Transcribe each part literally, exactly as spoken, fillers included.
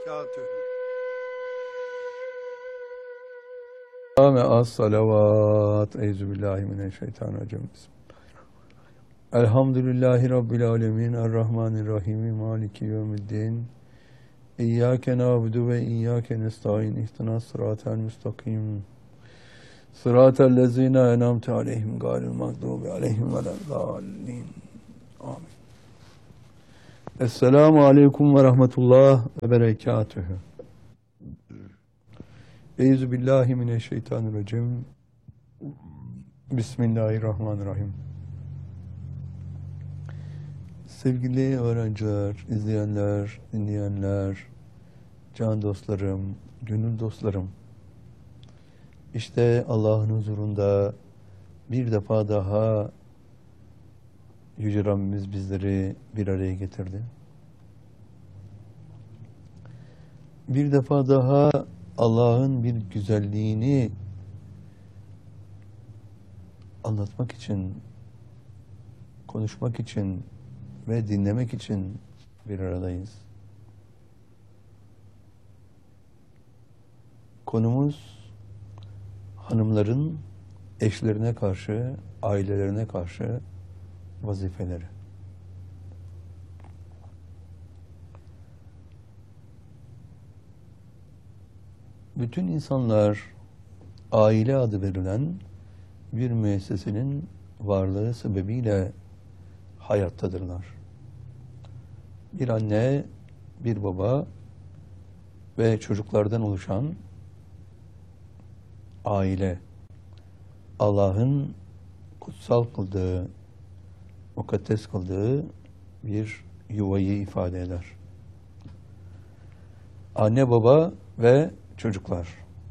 وبركاته. Ame as salavat. Euzubillahimineşşeytanirracim. Elhamdülillahi Rabbil alemin. Errahmanirrahim. Maliki yevmiddin. İyyâke na'budu ve iyyâke nestaîn. İhtinas sıratel müstakim. Sıratel lezîne en'amte aleyhim gâyril mağdûbi aleyhim veleddâllîn. Amin. Esselamu aleyküm ve rahmetullah ve berekatühü. Euzubillahimineşşeytanirracim. Bismillahirrahmanirrahim. Sevgili öğrenciler, izleyenler, dinleyenler, can dostlarım, gönül dostlarım. İşte Allah'ın huzurunda bir defa daha Yüce Rabbimiz bizleri bir araya getirdi. Bir defa daha Allah'ın bir güzelliğini anlatmak için, konuşmak için ve dinlemek için bir aradayız. Konumuz hanımların eşlerine karşı, ailelerine karşı vazifeleri. Bütün insanlar aile adı verilen bir müessesenin varlığı sebebiyle hayattadırlar. Bir anne, bir baba ve çocuklardan oluşan aile, Allah'ın kutsal kıldığı, mukaddes kıldığı bir yuvayı ifade eder. Anne, baba ve çocuklar.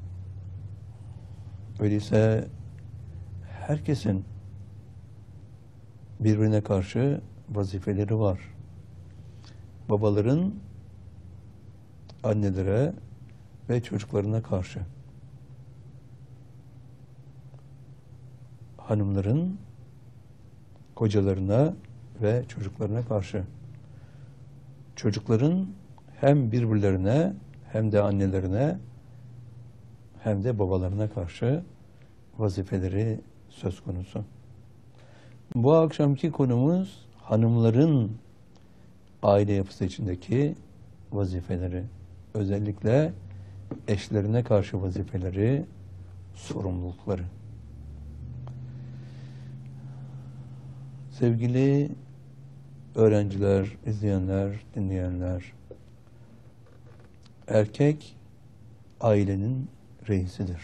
Öyleyse herkesin birbirine karşı vazifeleri var. Babaların annelere ve çocuklarına karşı, hanımların kocalarına ve çocuklarına karşı, çocukların hem birbirlerine hem de annelerine hem de babalarına karşı vazifeleri söz konusu. Bu akşamki konumuz hanımların aile yapısı içindeki vazifeleri, özellikle eşlerine karşı vazifeleri, sorumlulukları. Sevgili öğrenciler, izleyenler, dinleyenler, erkek ailenin reisidir.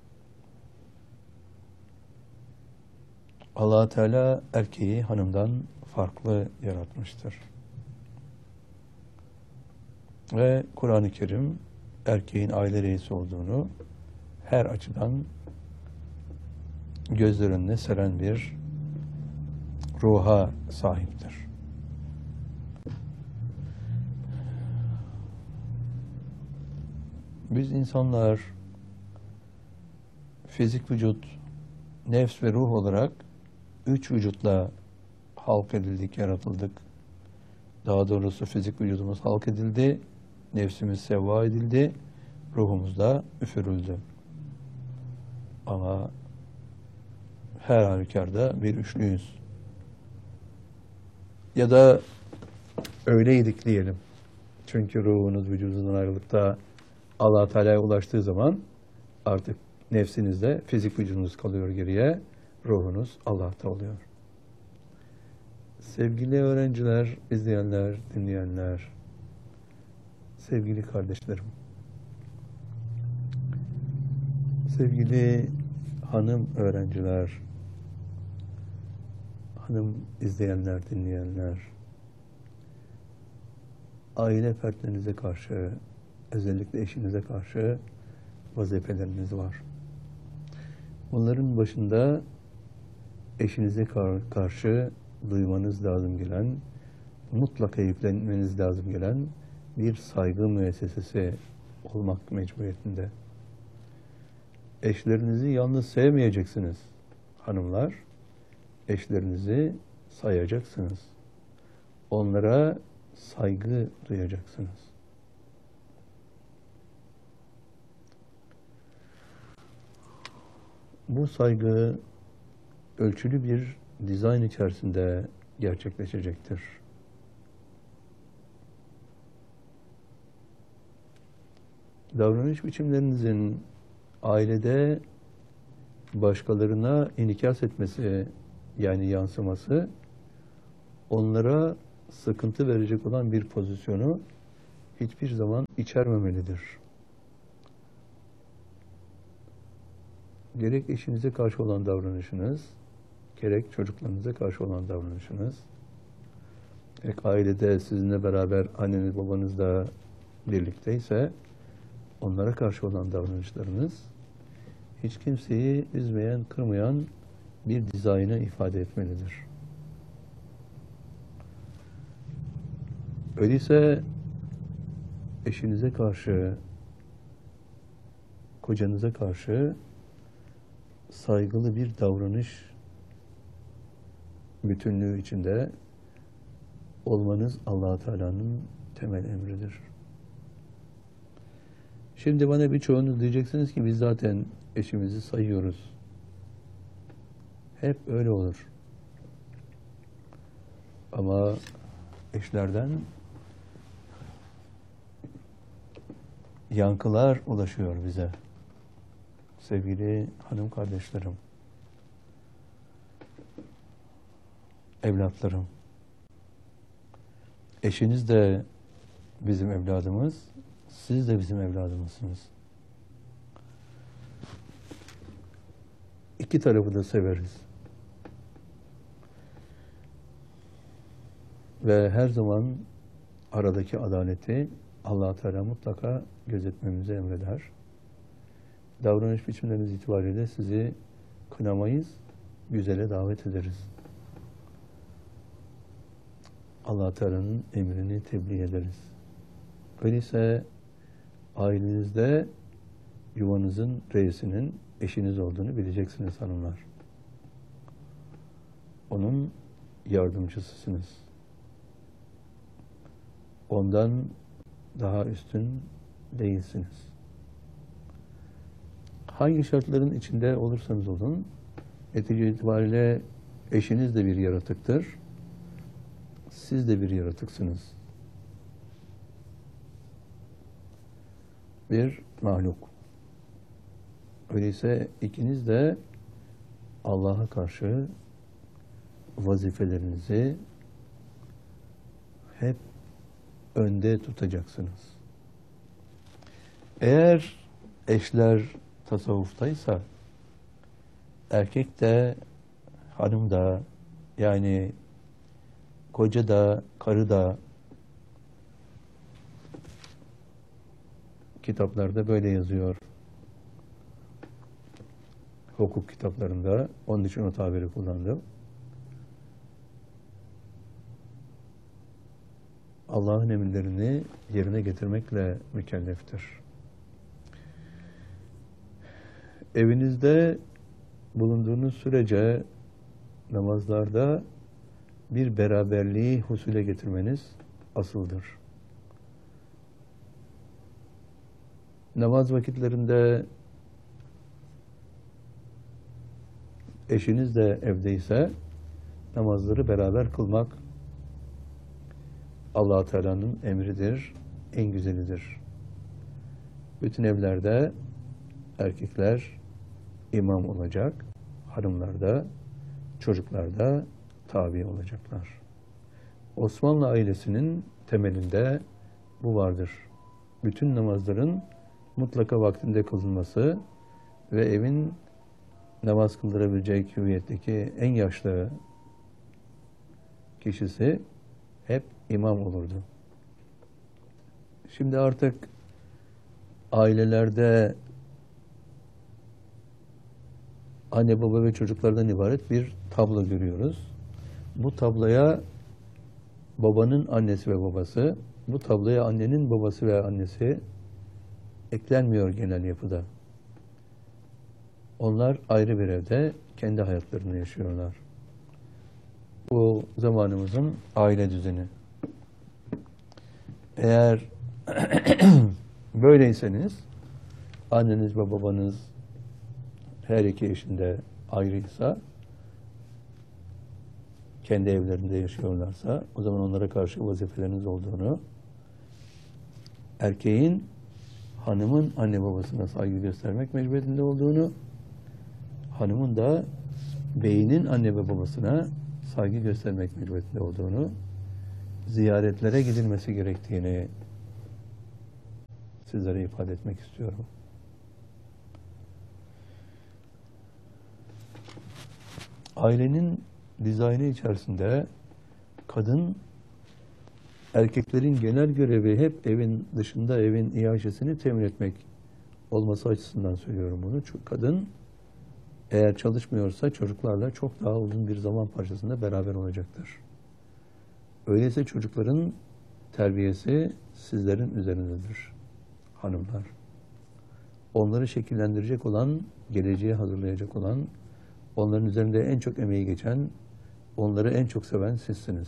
Allah Teala erkeği hanımdan farklı yaratmıştır. Ve Kur'an-ı Kerim erkeğin aile reisi olduğunu her açıdan gözler önüne seren bir ruha sahiptir. Biz insanlar fizik vücut, nefs ve ruh olarak üç vücutla halk edildik, yaratıldık. Daha doğrusu fizik vücudumuz halk edildi, nefsimiz sevva edildi, ruhumuz da üfürüldü. Ama her halükarda bir üçlüyüz. Ya da öyleydik diyelim. Çünkü ruhunuz vücudundan ayrılıp da Allah Teala'ya ulaştığı zaman artık nefsinizde fizik vücudunuz kalıyor geriye, ruhunuz Allah'ta oluyor. Sevgili öğrenciler, izleyenler, dinleyenler, sevgili kardeşlerim, sevgili hanım öğrenciler, hanım izleyenler, dinleyenler, aile fertlerinize karşı, özellikle eşinize karşı vazifeleriniz var. Bunların başında eşinize kar karşı duymanız lazım gelen, mutlaka yüklenmeniz lazım gelen bir saygı müessesesi olmak mecburiyetinde. Eşlerinizi yalnız sevmeyeceksiniz hanımlar. Eşlerinizi sayacaksınız. Onlara saygı duyacaksınız. bu saygı ölçülü bir dizayn içerisinde gerçekleşecektir. Davranış biçimlerinizin ailede başkalarına inikas etmesi, yani yansıması, onlara sıkıntı verecek olan bir pozisyonu hiçbir zaman içermemelidir. Gerek eşinize karşı olan davranışınız, gerek çocuklarınıza karşı olan davranışınız, gerek ailede sizinle beraber anneniz babanız da birlikteyse onlara karşı olan davranışlarınız hiç kimseyi üzmeyen, kırmayan bir dizaynı ifade etmelidir. Öyleyse eşinize karşı, kocanıza karşı saygılı bir davranış bütünlüğü içinde olmanız Allah-u Teala'nın temel emridir. Şimdi bana birçoğunuz diyeceksiniz ki biz zaten eşimizi sayıyoruz. Hep öyle olur. Ama eşlerden yankılar ulaşıyor bize. Sevgili hanım kardeşlerim, evlatlarım, eşiniz de bizim evladımız, siz de bizim evladımızsınız. İki tarafı da severiz. Ve her zaman aradaki adaleti Allah-u Teala mutlaka gözetmemizi emreder. Davranış biçimleriniz itibariyle sizi kınamayız, güzele davet ederiz. Allah-u Teala'nın emrini tebliğ ederiz. Öyleyse ailenizde yuvanızın reisinin eşiniz olduğunu bileceksiniz hanımlar. Onun yardımcısısınız. Ondan daha üstün değilsiniz. Hangi şartların içinde olursanız olun, netice itibariyle eşiniz de bir yaratıktır. Siz de bir yaratıksınız. Bir mahluk. Öyleyse ikiniz de Allah'a karşı vazifelerinizi hep önde tutacaksınız. Eğer eşler tasavvuftaysa, erkek de, hanım da, yani koca da, karı da, kitaplarda böyle yazıyor. Hukuk kitaplarında, onun için o tabiri kullandım. Allah'ın emirlerini yerine getirmekle mükelleftir. Evinizde bulunduğunuz sürece namazlarda bir beraberliği husule getirmeniz asıldır. Namaz vakitlerinde eşiniz de evdeyse namazları beraber kılmak Allah-u Teala'nın emridir, en güzelidir. Bütün evlerde erkekler imam olacak, hanımlar da, çocuklar da tabi olacaklar. Osmanlı ailesinin temelinde bu vardır. Bütün namazların mutlaka vaktinde kılınması ve evin namaz kıldırabilecek hüviyetteki en yaşlı kişisi hep imam olurdu. Şimdi artık ailelerde anne baba ve çocuklardan ibaret bir tablo görüyoruz. Bu tabloya babanın annesi ve babası, bu tabloya annenin babası ve annesi eklenmiyor genel yapıda. Onlar ayrı bir evde kendi hayatlarını yaşıyorlar. Bu zamanımızın aile düzeni. Eğer böyleyseniz anneniz ve babanız her iki eşinde ayrıysa, kendi evlerinde yaşıyorlarsa, o zaman onlara karşı vazifeleriniz olduğunu, erkeğin hanımın anne babasına saygı göstermek mecburiyetinde olduğunu, hanımın da beyinin anne ve babasına saygı göstermek mecburiyetinde olduğunu, ziyaretlere gidilmesi gerektiğini sizlere ifade etmek istiyorum. Ailenin dizaynı içerisinde kadın, erkeklerin genel görevi hep evin dışında evin iaşesini temin etmek olması açısından söylüyorum bunu. Çünkü kadın eğer çalışmıyorsa çocuklarla çok daha uzun bir zaman parçasında beraber olacaktır. Öyleyse çocukların terbiyesi sizlerin üzerindedir hanımlar. Onları şekillendirecek olan, geleceğe hazırlayacak olan, onların üzerinde en çok emeği geçen, onları en çok seven sizsiniz.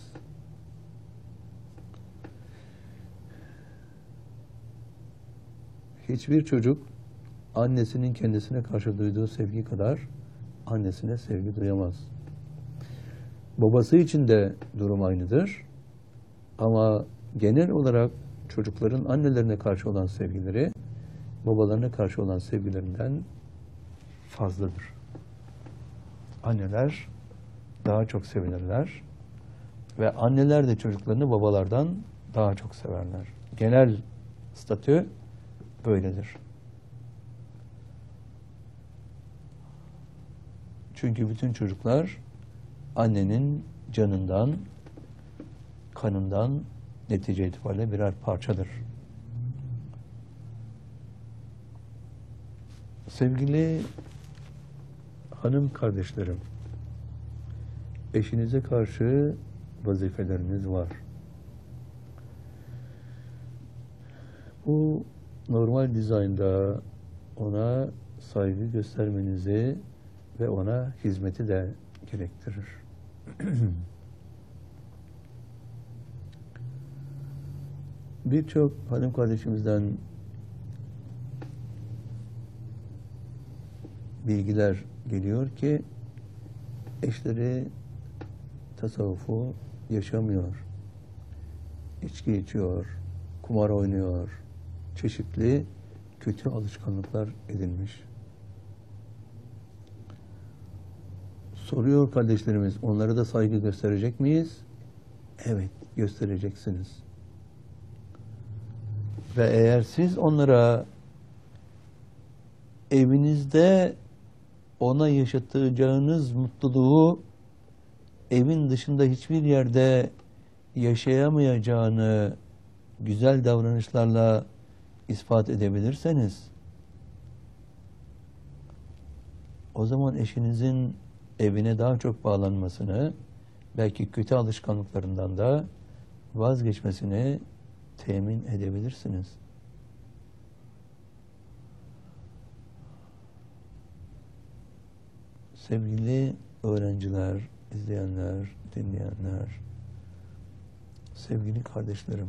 Hiçbir çocuk annesinin kendisine karşı duyduğu sevgi kadar annesine sevgi duyamaz. Babası için de durum aynıdır. Ama genel olarak çocukların annelerine karşı olan sevgileri babalarına karşı olan sevgilerinden fazladır. Anneler daha çok sevinirler ve anneler de çocuklarını babalardan daha çok severler. Genel statü böyledir. Çünkü bütün çocuklar annenin canından, kanından netice itibariyle birer parçadır. Sevgili hanım kardeşlerim, eşinize karşı vazifeleriniz var. Bu normal dizaynda ona saygı göstermenizi ve ona hizmeti de gerektirir. Birçok hanım kardeşimizden bilgiler geliyor ki eşleri tasavvufu yaşamıyor, içki içiyor, kumar oynuyor, çeşitli kötü alışkanlıklar edinmiş. Soruyor kardeşlerimiz, onlara da saygı gösterecek miyiz? Evet, göstereceksiniz. Ve eğer siz onlara evinizde ona yaşatacağınız mutluluğu evin dışında hiçbir yerde yaşayamayacağını güzel davranışlarla ispat edebilirseniz, o zaman eşinizin evine daha çok bağlanmasını, belki kötü alışkanlıklarından da vazgeçmesini temin edebilirsiniz. Sevgili öğrenciler, izleyenler, dinleyenler, sevgili kardeşlerim,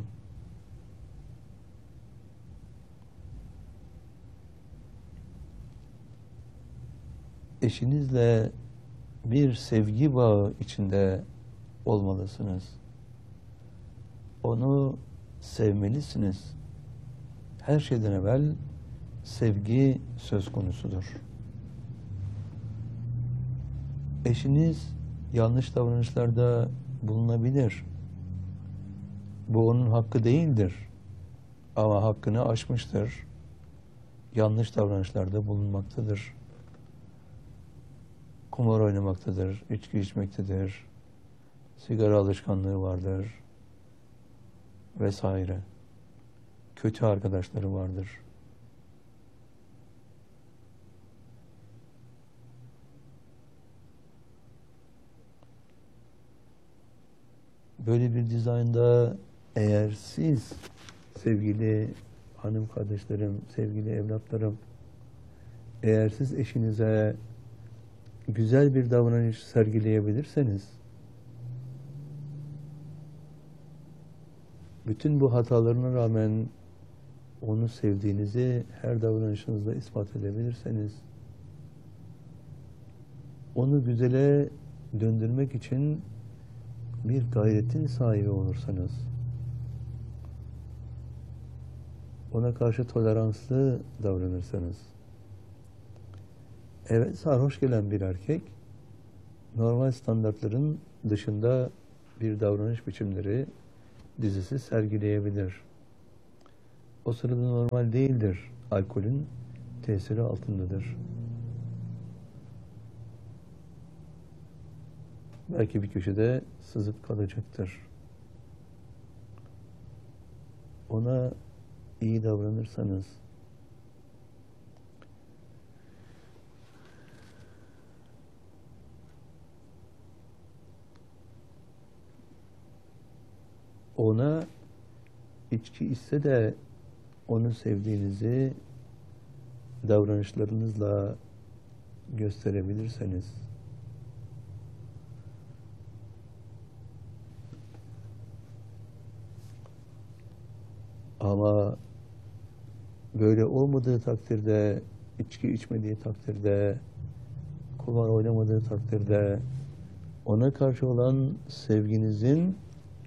eşinizle bir sevgi bağı içinde olmalısınız. Onu sevmelisiniz. Her şeyden evvel sevgi söz konusudur. Eşiniz yanlış davranışlarda bulunabilir. Bu onun hakkı değildir. Ama hakkını aşmıştır. Yanlış davranışlarda bulunmaktadır. Kumar oynamaktadır, içki içmektedir, sigara alışkanlığı vardır vesaire. Kötü arkadaşları vardır. Böyle bir dizaynda eğer siz sevgili hanım kardeşlerim, sevgili evlatlarım, eğer siz eşinize güzel bir davranış sergileyebilirseniz, bütün bu hatalarına rağmen onu sevdiğinizi her davranışınızda ispat edebilirseniz, onu güzele döndürmek için bir gayretin sahibi olursanız, ona karşı toleranslı davranırsanız, evet, sarhoş gelen bir erkek normal standartların dışında bir davranış biçimleri dizisi sergileyebilir. O sırada normal değildir. Alkolün tesiri altındadır. Belki bir köşede sızıp kalacaktır. Ona iyi davranırsanız, ona içki içse de onu sevdiğinizi davranışlarınızla gösterebilirseniz, ama böyle olmadığı takdirde, içki içmediği takdirde, kumar oynamadığı takdirde, ona karşı olan sevginizin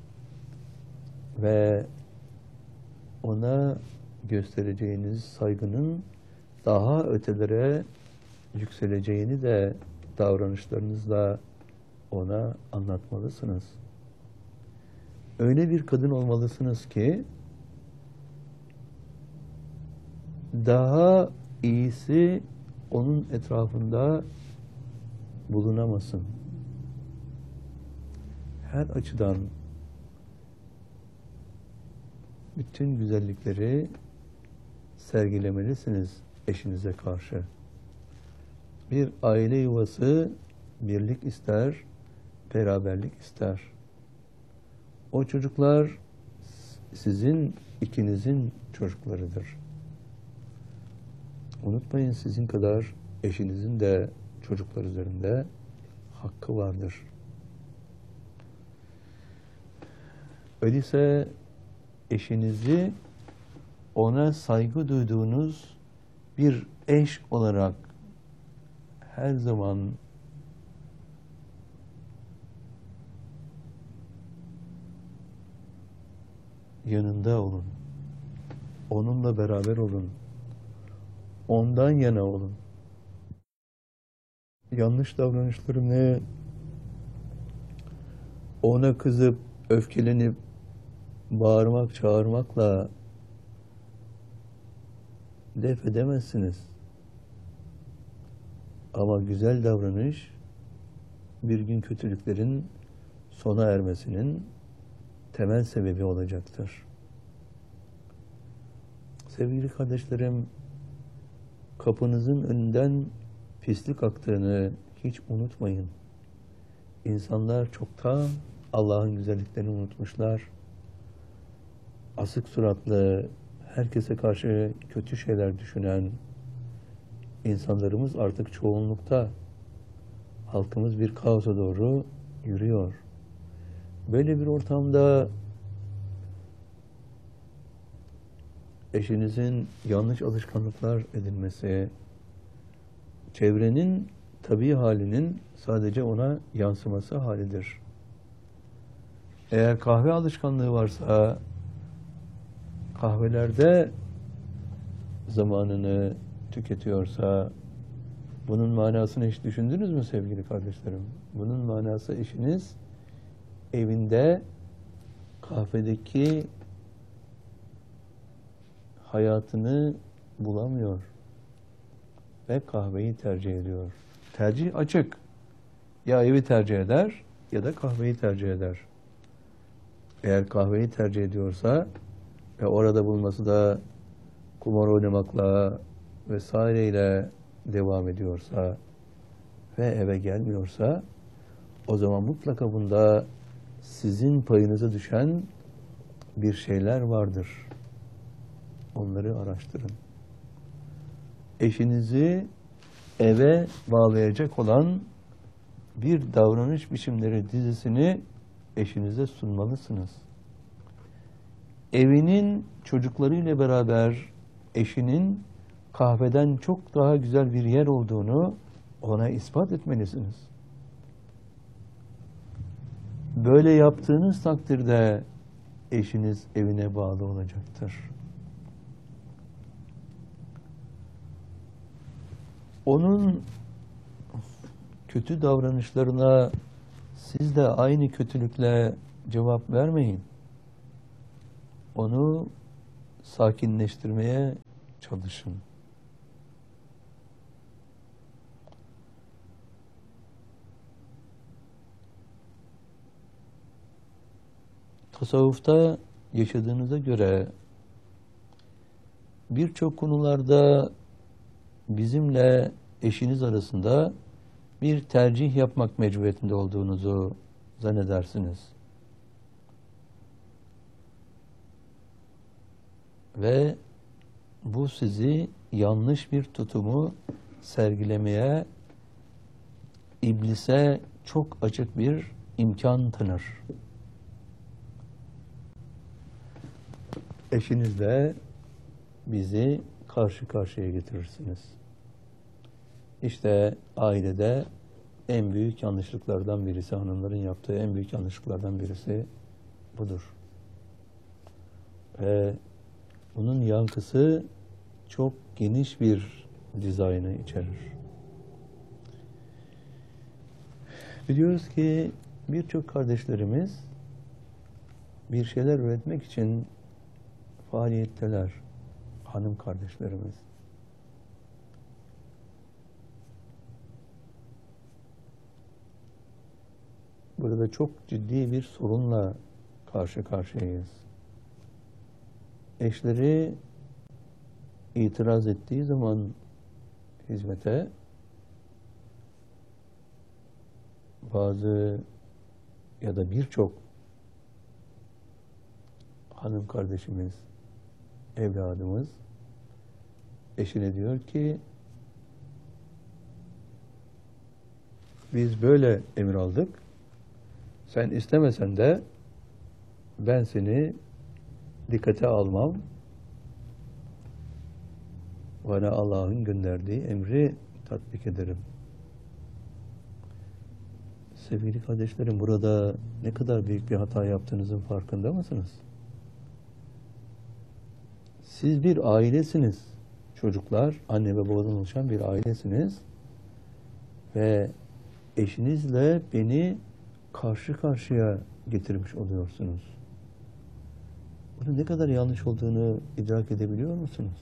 ve ona göstereceğiniz saygının daha ötelere yükseleceğini de davranışlarınızla ona anlatmalısınız. Öyle bir kadın olmalısınız ki daha iyisi onun etrafında bulunamasın. Her açıdan bütün güzellikleri sergilemelisiniz eşinize karşı. Bir aile yuvası birlik ister, beraberlik ister. O çocuklar sizin ikinizin çocuklarıdır. Unutmayın, sizin kadar eşinizin de çocuklar üzerinde hakkı vardır. Öyleyse eşinizi ona saygı duyduğunuz bir eş olarak her zaman yanında olun. Onunla beraber olun. Ondan yana olun. Yanlış davranışlarını ona kızıp, öfkelenip, bağırmak, çağırmakla def edemezsiniz. Ama güzel davranış bir gün kötülüklerin sona ermesinin temel sebebi olacaktır. Sevgili kardeşlerim, kapınızın önünden pislik aktığını hiç unutmayın. İnsanlar çoktan Allah'ın güzelliklerini unutmuşlar. Asık suratlı, herkese karşı kötü şeyler düşünen insanlarımız artık çoğunlukta. Halkımız bir kaosa doğru yürüyor. Böyle bir ortamda eşinizin yanlış alışkanlıklar edinmesi, çevrenin tabii halinin sadece ona yansıması halidir. Eğer kahve alışkanlığı varsa, kahvelerde zamanını tüketiyorsa, bunun manasını hiç düşündünüz mü sevgili kardeşlerim? Bunun manası eşiniz evinde kahvedeki hayatını bulamıyor ve kahveyi tercih ediyor. Tercih açık. Ya evi tercih eder ya da kahveyi tercih eder. Eğer kahveyi tercih ediyorsa ve orada bulunması da kumar oynamakla vesaireyle devam ediyorsa ve eve gelmiyorsa, o zaman mutlaka bunda sizin payınıza düşen bir şeyler vardır. Onları araştırın. Eşinizi eve bağlayacak olan bir davranış biçimleri dizisini eşinize sunmalısınız. Evinin çocuklarıyla beraber eşinin kahveden çok daha güzel bir yer olduğunu ona ispat etmelisiniz. Böyle yaptığınız takdirde eşiniz evine bağlı olacaktır. Onun kötü davranışlarına siz de aynı kötülükle cevap vermeyin. Onu sakinleştirmeye çalışın. Tasavvufta yaşadığınıza göre birçok konularda bizimle eşiniz arasında bir tercih yapmak mecburiyetinde olduğunuzu zannedersiniz. Ve bu sizi yanlış bir tutumu sergilemeye, iblise çok açık bir imkan tanır. Eşinizle bizi karşı karşıya getirirsiniz. İşte ailede en büyük yanlışlıklardan birisi, hanımların yaptığı en büyük yanlışlıklardan birisi budur. Ve bunun yankısı çok geniş bir dizaynı içerir. Biliyoruz ki birçok kardeşlerimiz bir şeyler üretmek için faaliyetteler, hanım kardeşlerimiz. Burada çok ciddi bir sorunla karşı karşıyayız. Eşleri itiraz ettiği zaman hizmete bazı ya da birçok hanım kardeşimiz, evladımız eşine diyor ki biz böyle emir aldık, sen istemesen de ben seni dikkate almam, bana Allah'ın gönderdiği emri tatbik ederim. Sevgili kardeşlerim, burada ne kadar büyük bir hata yaptığınızın farkında mısınız? Siz bir ailesiniz. Çocuklar, anne ve babadan oluşan bir ailesiniz. Ve eşinizle beni karşı karşıya getirmiş oluyorsunuz. Bunun ne kadar yanlış olduğunu idrak edebiliyor musunuz?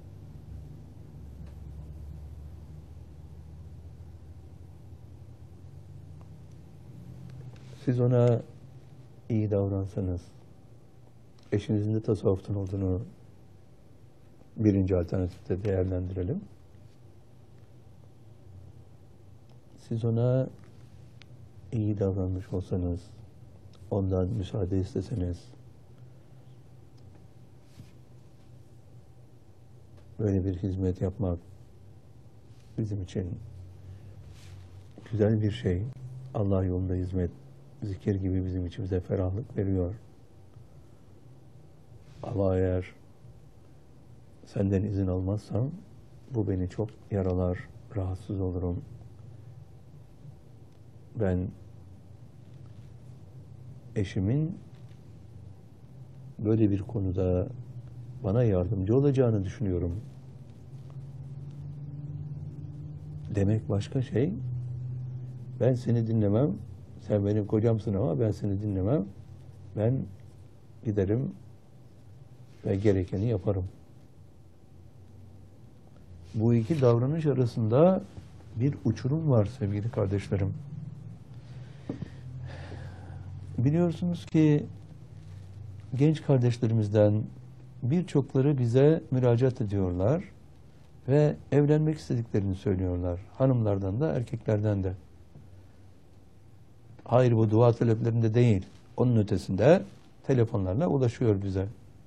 Siz ona iyi davransanız, eşinizin de tasavvuftan olduğunu birinci alternatifte değerlendirelim. Siz ona iyi davranmış olsanız, ondan müsaade isteseniz, böyle bir hizmet yapmak bizim için güzel bir şey. Allah yolunda hizmet, zikir gibi bizim içimize ferahlık veriyor. Ama eğer senden izin almazsam bu beni çok yaralar, rahatsız olurum. Ben eşimin böyle bir konuda bana yardımcı olacağını düşünüyorum demek başka şey. Ben seni dinlemem, sen benim kocamsın ama ben seni dinlemem. Ben giderim ve gerekeni yaparım. Bu iki davranış arasında bir uçurum var sevgili kardeşlerim. Biliyorsunuz ki genç kardeşlerimizden birçokları bize müracaat ediyorlar ve evlenmek istediklerini söylüyorlar. Hanımlardan da erkeklerden de. Hayır, bu dua taleplerinde değil. Onun ötesinde telefonlarla ulaşıyor bize.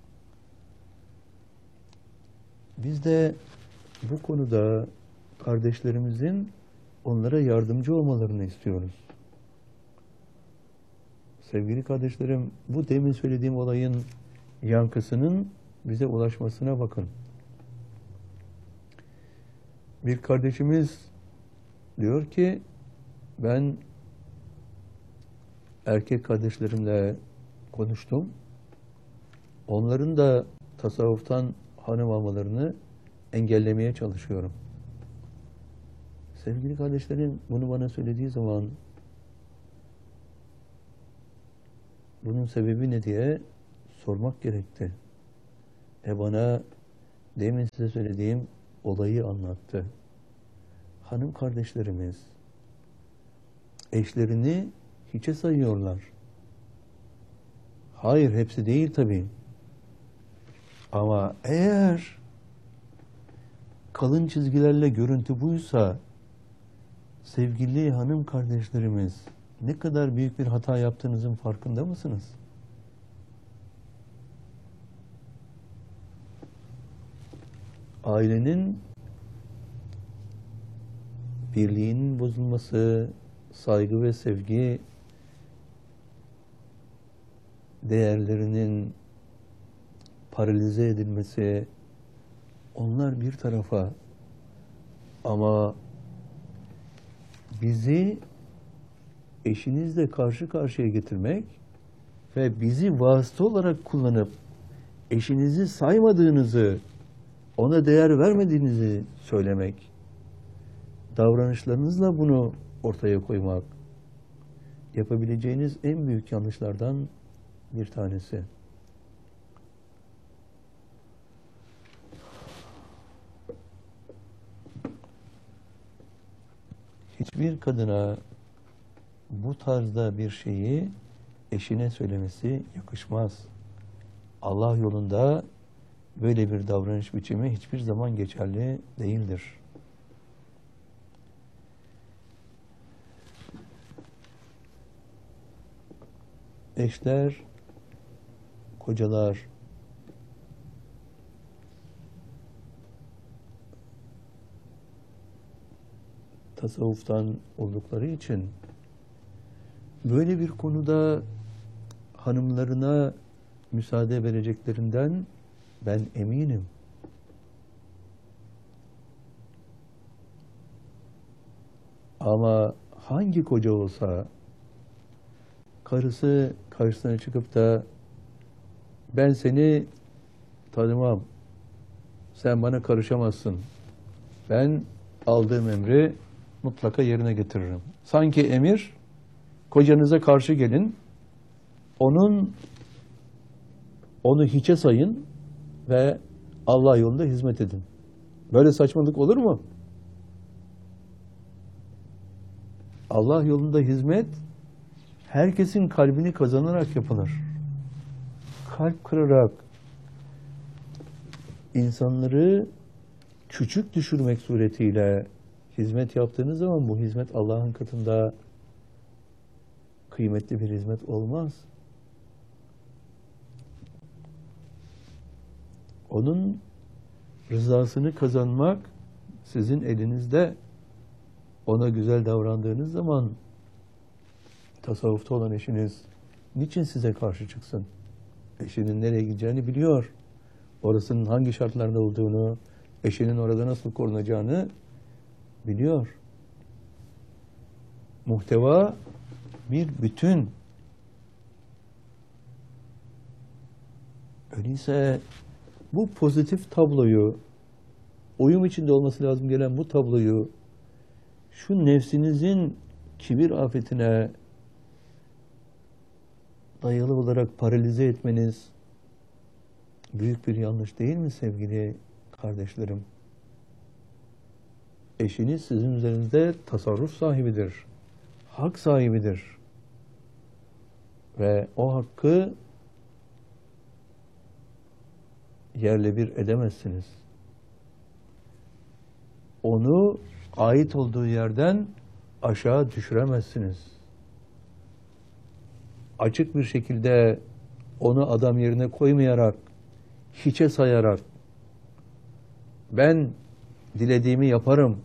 Biz de bu konuda kardeşlerimizin onlara yardımcı olmalarını istiyoruz. Sevgili kardeşlerim, bu demin söylediğim olayın yankısının bize ulaşmasına bakın. Bir kardeşimiz Diyor ki ben erkek kardeşlerimle konuştum. Onların da tasavvuftan hanım almalarını engellemeye çalışıyorum. Sevgili kardeşlerim bunu bana söylediği zaman bunun sebebi ne diye sormak gerekti. E bana demin size söylediğim olayı anlattı. Hanım kardeşlerimiz eşlerini hiçe sayıyorlar. Hayır, hepsi değil tabii. Ama eğer kalın çizgilerle görüntü buysa, sevgili hanım kardeşlerimiz, ne kadar büyük bir hata yaptığınızın farkında mısınız? Ailenin birliğinin bozulması, saygı ve sevgi değerlerinin paralize edilmesi, onlar bir tarafa, ama bizi eşinizle karşı karşıya getirmek ve bizi vasıta olarak kullanıp eşinizi saymadığınızı, ona değer vermediğinizi söylemek, davranışlarınızla bunu ortaya koymak, yapabileceğiniz en büyük yanlışlardan bir tanesi. Hiçbir kadına bu tarzda bir şeyi eşine söylemesi yakışmaz. Allah yolunda böyle bir davranış biçimi hiçbir zaman geçerli değildir. Eşler, kocalar tasavvuftan oldukları için böyle bir konuda hanımlarına müsaade vereceklerinden ben eminim. Ama hangi koca olsa karısı karşısına çıkıp da ben seni tanımam, sen bana karışamazsın, ben aldığım emri mutlaka yerine getiririm. Sanki emir, kocanıza karşı gelin, onun onu hiçe sayın ve Allah yolunda hizmet edin. Böyle saçmalık olur mu? Allah yolunda hizmet, herkesin kalbini kazanarak yapılır. Kalp kırarak, insanları küçük düşürmek suretiyle hizmet yaptığınız zaman bu hizmet Allah'ın katında kıymetli bir hizmet olmaz. Onun rızasını kazanmak sizin elinizde. Ona güzel davrandığınız zaman tasavvufta olan eşiniz niçin size karşı çıksın? Eşinin nereye gideceğini biliyor. Orasının hangi şartlarda olduğunu, eşinin orada nasıl korunacağını biliyor. Muhteva bir bütün. Öyleyse bu pozitif tabloyu, uyum içinde olması lazım gelen bu tabloyu, şu nefsinizin kibir afetine dayalı olarak paralize etmeniz büyük bir yanlış değil mi sevgili kardeşlerim? Eşiniz sizin üzerinizde tasarruf sahibidir, hak sahibidir. Ve o hakkı yerle bir edemezsiniz. Onu ait olduğu yerden aşağı düşüremezsiniz. Açık bir şekilde onu adam yerine koymayarak, hiçe sayarak, ben dilediğimi yaparım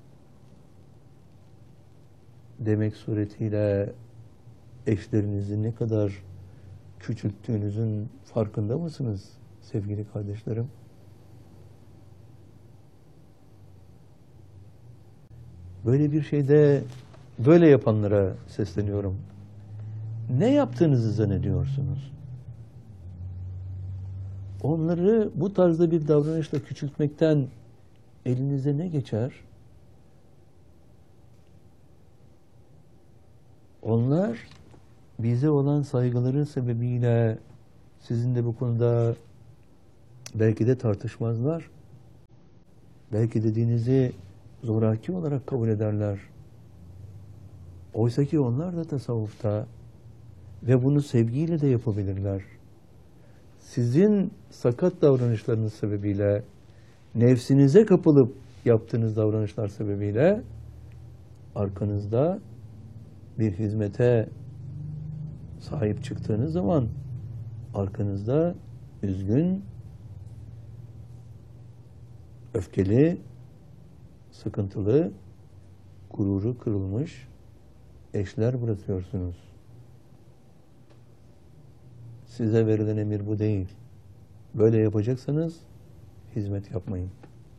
demek suretiyle eşlerinizi ne kadar küçülttüğünüzün farkında mısınız sevgili kardeşlerim? Böyle bir şeyde böyle yapanlara sesleniyorum. Ne yaptığınızı zannediyorsunuz? Onları bu tarzda bir davranışla küçültmekten elinize ne geçer? Onlar bize olan saygıları sebebiyle sizinle bu konuda belki de tartışmazlar. Belki dediğinizi zoraki olarak kabul ederler. Oysa ki onlar da tasavvufta ve bunu sevgiyle de yapabilirler. Sizin sakat davranışlarınız sebebiyle, nefsinize kapılıp yaptığınız davranışlar sebebiyle arkanızda bir hizmete sahip çıktığınız zaman arkanızda üzgün, öfkeli, sıkıntılı, gururu kırılmış eşler bırakıyorsunuz. Size verilen emir bu değil. Böyle yapacaksanız hizmet yapmayın.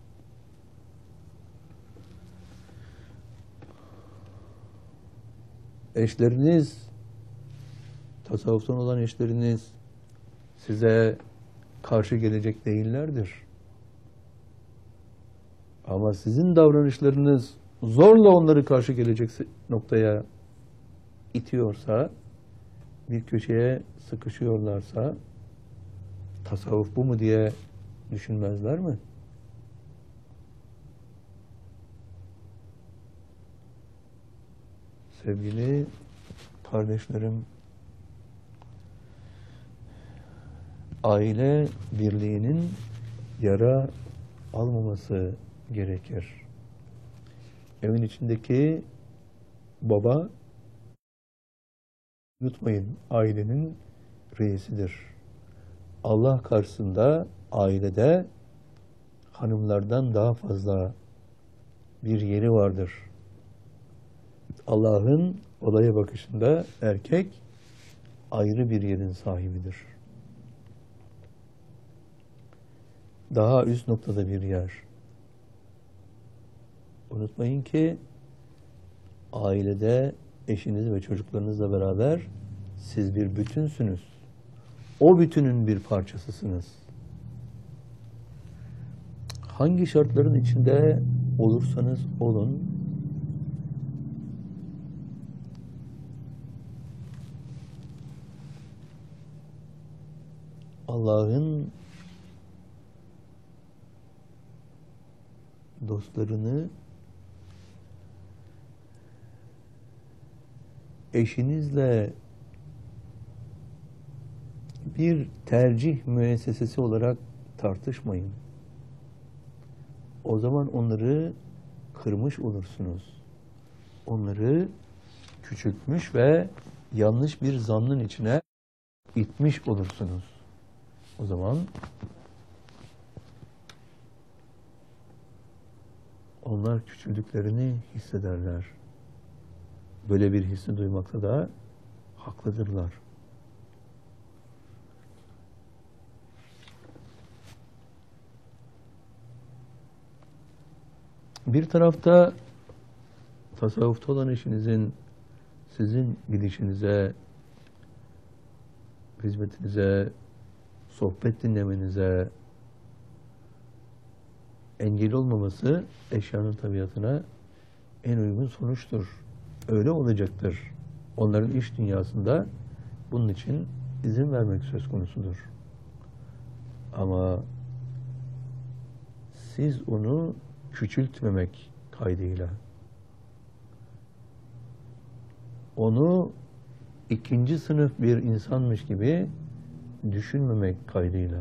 Eşleriniz, tasavvuftan olan eşleriniz size karşı gelecek değillerdir. Ama sizin davranışlarınız zorla onları karşı gelecek noktaya itiyorsa, bir köşeye sıkışıyorlarsa, tasavvuf bu mu diye düşünmezler mi? Sevgili kardeşlerim, aile birliğinin yara almaması gerekir. Evin içindeki baba, unutmayın, ailenin reisidir. Allah karşısında ailede hanımlardan daha fazla bir yeri vardır. Allah'ın olaya bakışında erkek ayrı bir yerin sahibidir. Daha üst noktada bir yer. Unutmayın ki ailede eşiniz ve çocuklarınızla beraber siz bir bütünsünüz. O bütünün bir parçasısınız. Hangi şartların içinde olursanız olun, Allah'ın dostlarını eşinizle bir tercih müessesesi olarak tartışmayın. O zaman onları kırmış olursunuz. Onları küçültmüş ve yanlış bir zannın içine itmiş olursunuz. O zaman onlar küçüldüklerini hissederler. Böyle bir hissi duymakta da haklıdırlar. Bir tarafta tasavvufta olan eşinizin sizin gidişinize, hizmetinize, sohbet dinlemenize engel olmaması eşyanın tabiatına en uygun sonuçtur. Öyle olacaktır. Onların iş dünyasında bunun için izin vermek söz konusudur. Ama siz onu küçültmemek kaydıyla, onu ikinci sınıf bir insanmış gibi düşünmemek kaydıyla,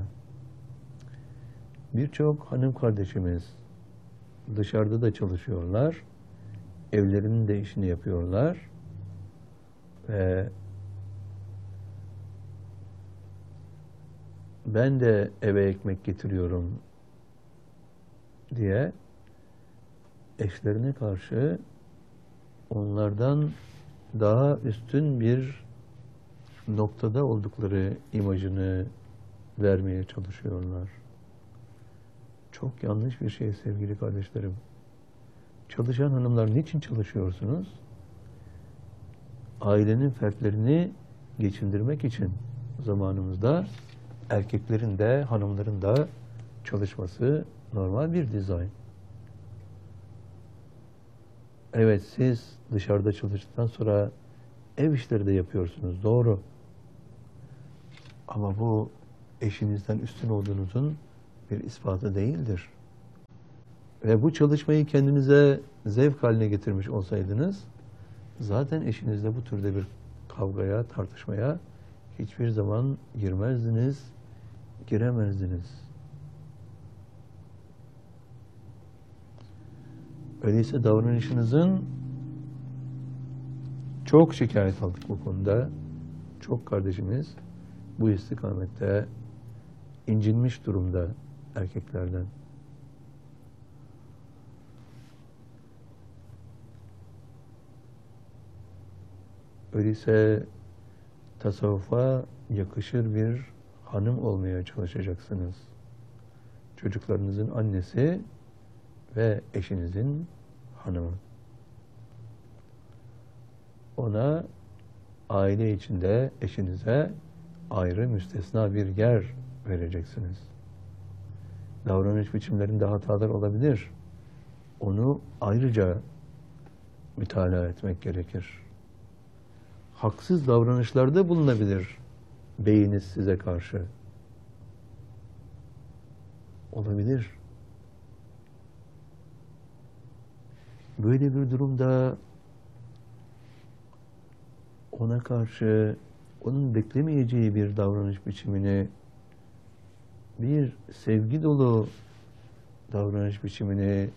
birçok hanım kardeşimiz dışarıda da çalışıyorlar, evlerinin de işini yapıyorlar ve ben de eve ekmek getiriyorum diye eşlerine karşı onlardan daha üstün bir noktada oldukları imajını vermeye çalışıyorlar. Çok yanlış bir şey sevgili kardeşlerim. Çalışan hanımlar niçin çalışıyorsunuz? Ailenin fertlerini geçindirmek için zamanımızda erkeklerin de hanımların da çalışması normal bir dizayn. Evet, siz dışarıda çalıştıktan sonra ev işleri de yapıyorsunuz, doğru. Ama bu eşinizden üstün olduğunuzun bir ispatı değildir. Ve bu çalışmayı kendinize zevk haline getirmiş olsaydınız, zaten eşinizle bu türde bir kavgaya, tartışmaya hiçbir zaman girmezdiniz, giremezdiniz. Öyleyse davranışınızın çok şikayet aldık bu konuda. Çok kardeşimiz bu istikamette incinmiş durumda erkeklerden. Öyleyse tasavvufa yakışır bir hanım olmaya çalışacaksınız. Çocuklarınızın annesi ve eşinizin hanımı. Ona aile içinde eşinize ayrı müstesna bir yer vereceksiniz. Davranış biçimlerinde hatalar olabilir. Onu ayrıca mütalaa etmek gerekir. Haksız davranışlarda bulunabilir beyiniz size karşı. Olabilir. Böyle bir durumda ona karşı onun beklemeyeceği bir davranış biçimini, bir sevgi dolu davranış biçimini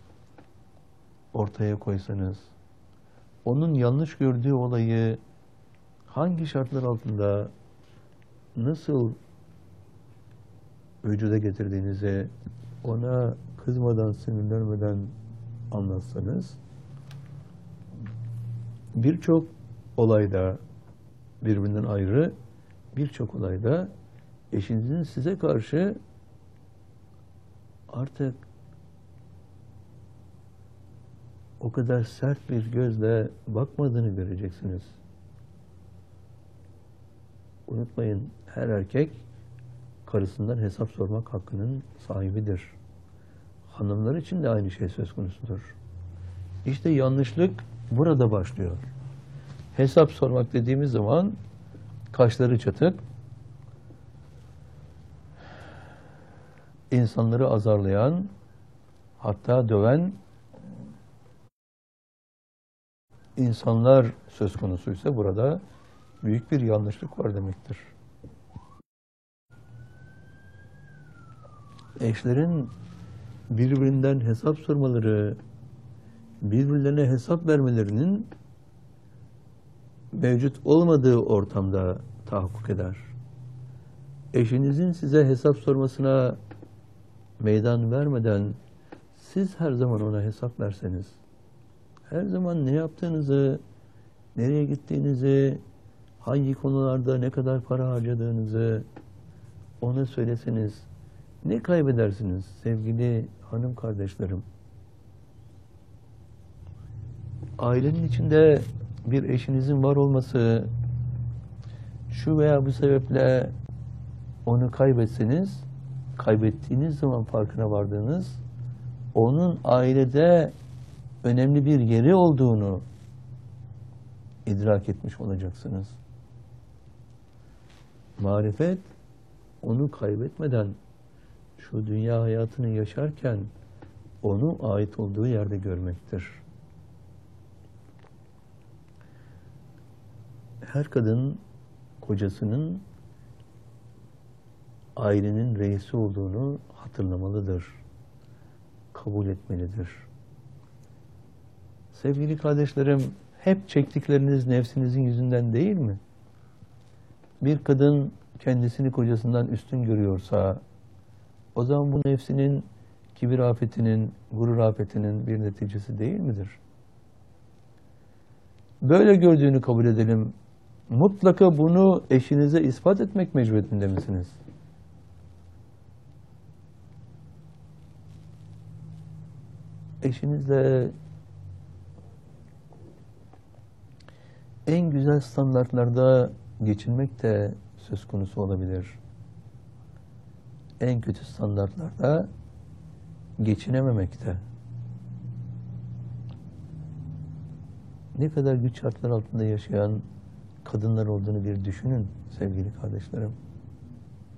ortaya koysanız, onun yanlış gördüğü olayı hangi şartlar altında nasıl vücuda getirdiğinizi ona kızmadan, sinirlenmeden anlatsanız, birçok olayda birbirinden ayrı, birçok olayda eşinizin size karşı artık o kadar sert bir gözle bakmadığını göreceksiniz. Unutmayın, her erkek karısından hesap sormak hakkının sahibidir. Hanımlar için de aynı şey söz konusudur. İşte yanlışlık burada başlıyor. Hesap sormak dediğimiz zaman kaşları çatık, insanları azarlayan, hatta döven insanlar söz konusuysa burada büyük bir yanlışlık var demektir. Eşlerin birbirinden hesap sormaları, birbirlerine hesap vermelerinin mevcut olmadığı ortamda tahakkuk eder. Eşinizin size hesap sormasına meydan vermeden siz her zaman ona hesap verseniz, her zaman ne yaptığınızı, nereye gittiğinizi, hangi konularda ne kadar para harcadığınızı ona söyleseniz, ne kaybedersiniz sevgili hanım kardeşlerim? Ailenin içinde bir eşinizin var olması, şu veya bu sebeple onu kaybetseniz, kaybettiğiniz zaman farkına vardığınız, onun ailede önemli bir yeri olduğunu idrak etmiş olacaksınız. Marifet, onu kaybetmeden, şu dünya hayatını yaşarken, onu ait olduğu yerde görmektir. Her kadın, kocasının ailenin reisi olduğunu hatırlamalıdır, kabul etmelidir. Sevgili kardeşlerim, hep çektikleriniz nefsinizin yüzünden değil mi? Bir kadın kendisini kocasından üstün görüyorsa, o zaman bu nefsinin kibir afetinin, gurur afetinin bir neticesi değil midir? Böyle gördüğünü kabul edelim. Mutlaka bunu eşinize ispat etmek mecburiyetinde misiniz? eşinizle en güzel standartlarda geçinmek de söz konusu olabilir. En kötü standartlarda geçinememek de. Ne kadar güç şartlar altında yaşayan kadınlar olduğunu bir düşünün sevgili kardeşlerim.